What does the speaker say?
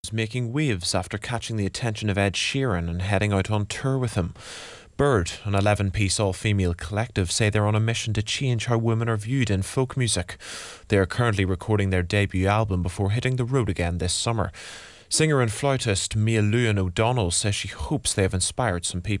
is making waves after catching the attention of Ed Sheeran and heading out on tour with him. Bird, an 11-piece all-female collective, say they're on a mission to change how women are viewed in folk music. They are currently recording their debut album before hitting the road again this summer. Singer and flautist Mia Lewin O'Donnell says she hopes they have inspired some people.